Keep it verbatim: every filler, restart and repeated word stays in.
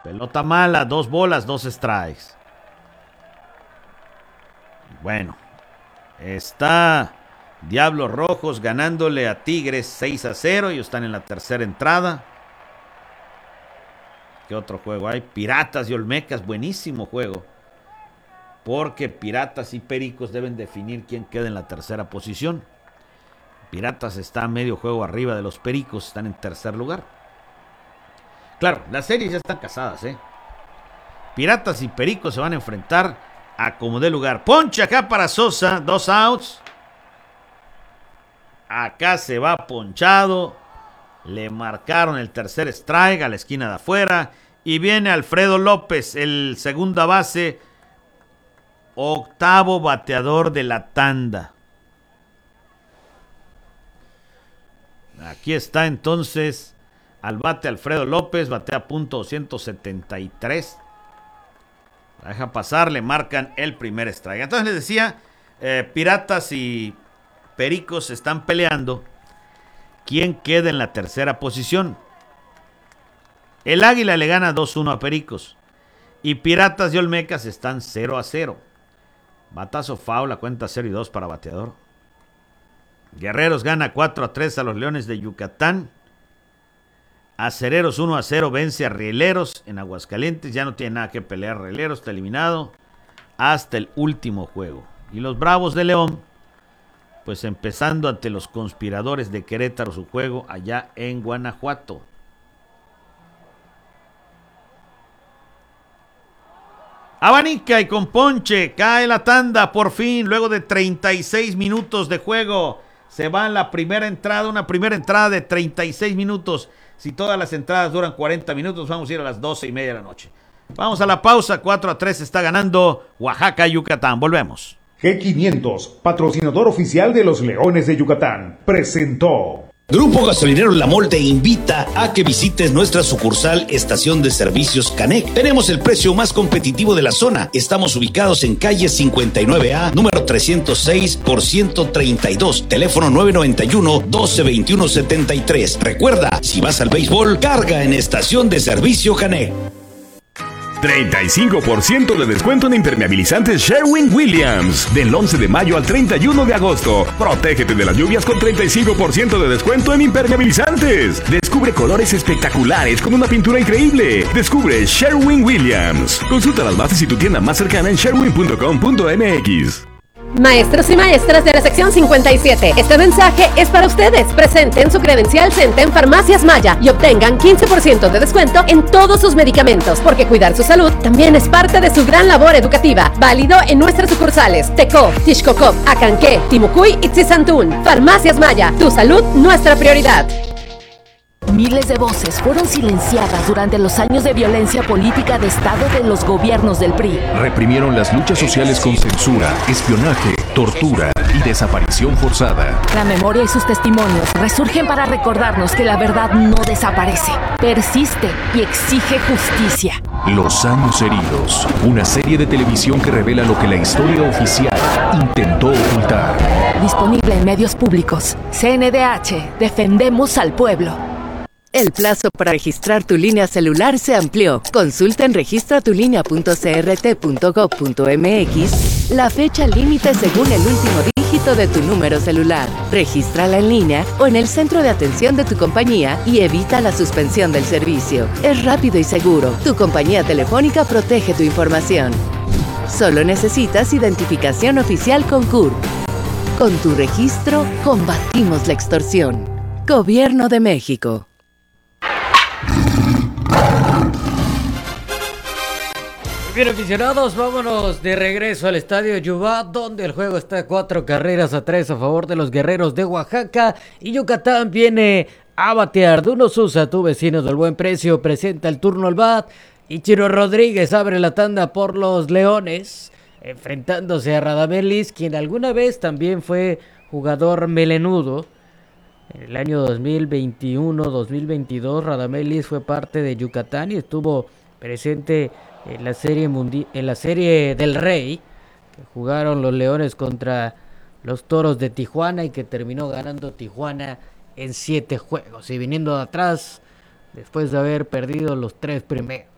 Pelota mala, dos bolas, dos strikes. Bueno, está Diablos Rojos ganándole a Tigres seis a cero. Ellos están en la tercera entrada. ¿Qué otro juego hay? Piratas y Olmecas, buenísimo juego. Porque Piratas y Pericos deben definir quién queda en la tercera posición. Piratas está medio juego arriba de los Pericos, están en tercer lugar. Claro, las series ya están casadas, ¿eh? Piratas y Pericos se van a enfrentar a como dé lugar. Ponche acá para Sosa, dos outs. Acá se va ponchado. Le marcaron el tercer strike a la esquina de afuera. Y viene Alfredo López, el segunda base, octavo bateador de la tanda. Aquí está entonces al bate Alfredo López, batea punto doscientos setenta y tres. La deja pasar, le marcan el primer strike. Entonces les decía, eh, Piratas y Pericos están peleando. ¿Quién queda en la tercera posición? El Águila le gana dos uno a Pericos. Y Piratas y Olmecas están cero a cero. Batazo foul, la cuenta cero y dos para bateador. Guerreros gana cuatro a tres a los Leones de Yucatán. Acereros uno a cero vence a Rieleros en Aguascalientes. Ya no tiene nada que pelear Rieleros, está eliminado hasta el último juego. Y los Bravos de León, pues empezando ante los Conspiradores de Querétaro su juego allá en Guanajuato. Abanica y con ponche, cae la tanda por fin, luego de treinta y seis minutos de juego. Se va en la primera entrada, una primera entrada de treinta y seis minutos. Si todas las entradas duran cuarenta minutos, vamos a ir a las doce y media de la noche. Vamos a la pausa, cuatro a tres está ganando Oaxaca, Yucatán. Volvemos. G quinientos, patrocinador oficial de los Leones de Yucatán, presentó. Grupo Gasolinero La Mol te invita a que visites nuestra sucursal Estación de Servicios Canec. Tenemos el precio más competitivo de la zona. Estamos ubicados en calle cincuenta y nueve A, número trescientos seis por ciento treinta y dos, teléfono nueve noventa y uno, doce veintiuno setenta y tres. Recuerda, si vas al béisbol, carga en Estación de Servicio Canec. treinta y cinco por ciento de descuento en impermeabilizantes Sherwin-Williams. Del once de mayo al treinta y uno de agosto. Protégete de las lluvias con treinta y cinco por ciento de descuento en impermeabilizantes. Descubre colores espectaculares con una pintura increíble. Descubre Sherwin-Williams. Consulta las bases y tu tienda más cercana en sherwin punto com punto m x. Maestros y maestras de la sección cincuenta y siete, este mensaje es para ustedes. Presenten su credencial Centen Farmacias Maya y obtengan quince por ciento de descuento en todos sus medicamentos, porque cuidar su salud también es parte de su gran labor educativa. Válido en nuestras sucursales Tecó, Tixcocop, Acanqué, Timucuy y Tzizantún. Farmacias Maya, tu salud, nuestra prioridad. Miles de voces fueron silenciadas durante los años de violencia política de Estado de los gobiernos del P R I. Reprimieron las luchas sociales con censura, espionaje, tortura y desaparición forzada. La memoria y sus testimonios resurgen para recordarnos que la verdad no desaparece, persiste y exige justicia. Los años heridos, una serie de televisión que revela lo que la historia oficial intentó ocultar. Disponible en medios públicos. C N D H, defendemos al pueblo. El plazo para registrar tu línea celular se amplió. Consulta en registra tu línea punto c r t punto gov punto m x la fecha límite según el último dígito de tu número celular. Regístrala en línea o en el centro de atención de tu compañía y evita la suspensión del servicio. Es rápido y seguro. Tu compañía telefónica protege tu información. Solo necesitas identificación oficial con C U R P. Con tu registro, combatimos la extorsión. Gobierno de México. Bien, aficionados, vámonos de regreso al estadio Yubá, donde el juego está cuatro carreras a tres a favor de los Guerreros de Oaxaca. Y Yucatán viene a batear. Duno Sousa, tu vecino del buen precio, presenta el turno al bat. Ichiro Rodríguez abre la tanda por los Leones, enfrentándose a Radamelis, quien alguna vez también fue jugador melenudo. En el año dos mil veintiuno dos mil veintidós, Radamelis fue parte de Yucatán y estuvo presente en la serie mundi- en la serie del Rey, que jugaron los Leones contra los Toros de Tijuana y que terminó ganando Tijuana en siete juegos y viniendo de atrás después de haber perdido los tres primeros.